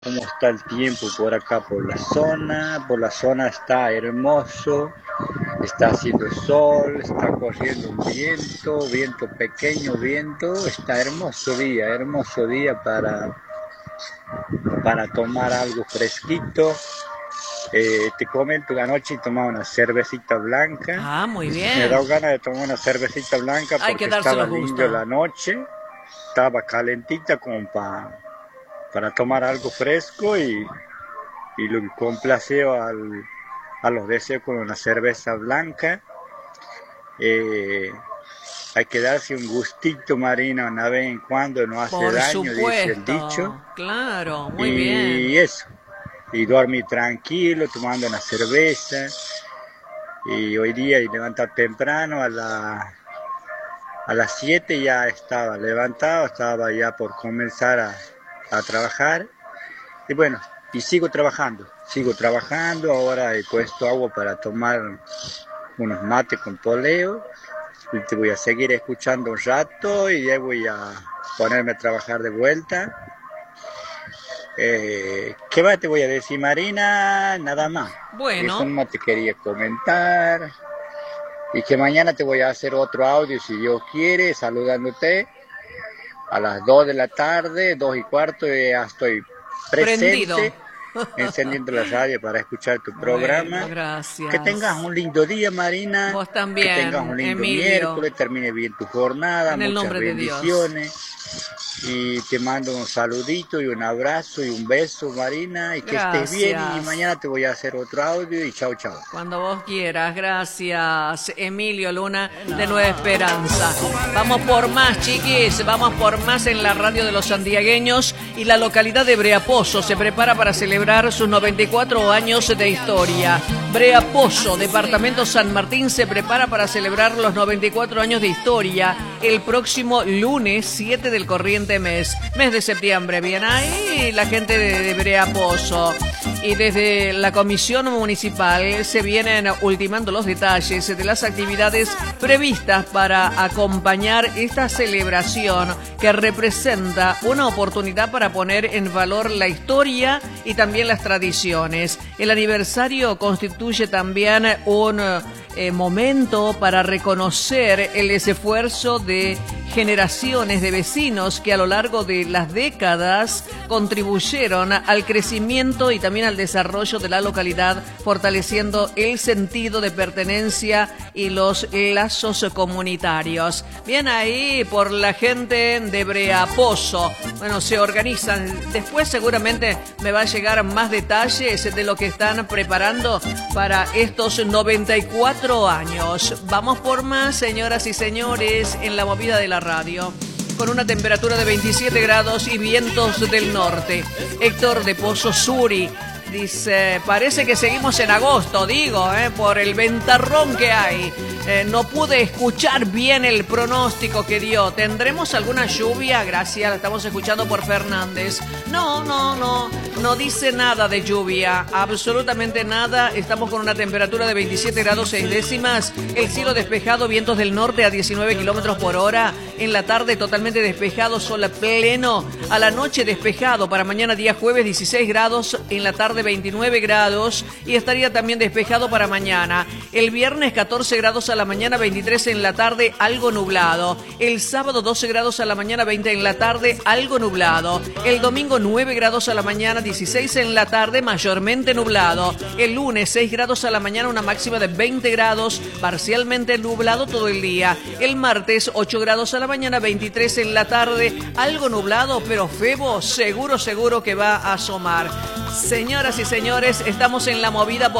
¿Cómo está el tiempo por acá, por la zona? Por la zona está hermoso, está haciendo sol, está corriendo un viento, viento pequeño, viento, está hermoso día para tomar algo fresquito. Te comento que anoche tomaba una cervecita blanca, Ah, muy me da bien. ganas de tomar una cervecita blanca Hay que porque darse estaba los lindo gustos. la noche, estaba calentita como para tomar algo fresco y lo complaceo a los deseos con una cerveza blanca. Eh, Hay que darse un gustito, Marina, una vez en cuando no hace Por daño, dice el dicho. supuesto. Claro, muy bien. Y eso, y dormir tranquilo, tomando una cerveza. Y hoy día y levantar temprano a las 7 ya estaba levantado, estaba ya por comenzar a trabajar. Y bueno, y sigo trabajando, ahora he puesto agua para tomar unos mates con poleo, y te voy a seguir escuchando un rato y ya voy a ponerme a trabajar de vuelta. ¿Qué más te voy a decir, Marina? Nada más. Eso Bueno, no te quería comentar. Y que mañana te voy a hacer otro audio, si Dios quiere, saludándote a las 2 de la tarde, 2 y cuarto, ya estoy prendido. presente, encendiendo la radio para escuchar tu Bueno, programa. Que tengas gracias. un lindo día, Marina, Vos que tengas también, un lindo Emilio. miércoles, termine bien tu jornada, En el muchas nombre de Dios. bendiciones. Y te mando un saludito y un abrazo y un beso, Marina, y que estés bien. Y Gracias. mañana te voy a hacer otro audio y chao, chao. Cuando vos quieras, gracias Emilio Luna de Nueva Esperanza. Vamos por más, chiquis, vamos por más en la radio de los santiagueños y la localidad de Breapozo se prepara para celebrar sus 94 años de historia. Breapozo, departamento San Martín, se prepara para celebrar los 94 años de historia el próximo lunes 7 del corriente mes de septiembre. Bien ahí la gente de Breapozo. Y desde la Comisión Municipal se vienen ultimando los detalles de las actividades previstas para acompañar esta celebración que representa una oportunidad para poner en valor la historia y también las tradiciones. El aniversario constituye también un momento para reconocer el esfuerzo de generaciones de vecinos que a lo largo de las décadas contribuyeron al crecimiento y también al desarrollo de la localidad, fortaleciendo el sentido de pertenencia y los lazos comunitarios. Bien ahí por la gente de Breapozo. Bueno, se organizan. Después seguramente me va a llegar más detalles de lo que están preparando para estos 94 años. Vamos por más, señoras y señores, en la movida de la radio. Con una temperatura de 27 grados y vientos del norte. Héctor de Pozo Suri dice, parece que seguimos en agosto, por el ventarrón que hay. No pude escuchar bien el pronóstico que dio. ¿Tendremos alguna lluvia? Gracias, la estamos escuchando por Fernández. No dice nada de lluvia, absolutamente nada. Estamos con una temperatura de 27 grados 6 décimas. El cielo despejado, vientos del norte a 19 kilómetros por hora. En la tarde totalmente despejado, sol a pleno. A la noche despejado, para mañana día jueves 16 grados, en la tarde 29 grados y estaría también despejado para mañana. El viernes 14 grados a la mañana, 23 en la tarde, algo nublado. El sábado 12 grados a la mañana, 20 en la tarde, algo nublado. El domingo 9 grados a la mañana, 16 en la tarde, mayormente nublado. El lunes 6 grados a la mañana, una máxima de 20 grados, parcialmente nublado todo el día. El martes 8 grados a la mañana, 23 en la tarde, algo nublado, pero Febo seguro que va a asomar. Señoras y señores, estamos en la movida por